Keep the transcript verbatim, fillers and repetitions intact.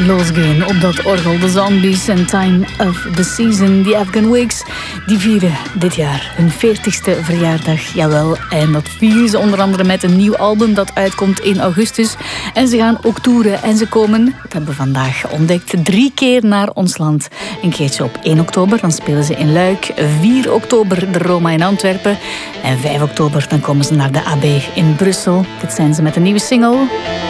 losgaan op dat orgel. De Zombies en Time of the Season. Die Afghan Wigs, die vieren dit jaar hun veertigste verjaardag. Jawel, en dat vieren ze onder andere met een nieuw album dat uitkomt in augustus. En ze gaan ook toeren en ze komen, dat hebben we vandaag ontdekt, drie keer naar ons land. Een keertje op één oktober, dan spelen ze in Luik. vier oktober de Roma in Antwerpen. En vijf oktober, dan komen ze naar de A B in Brussel. Dit zijn ze met een nieuwe single.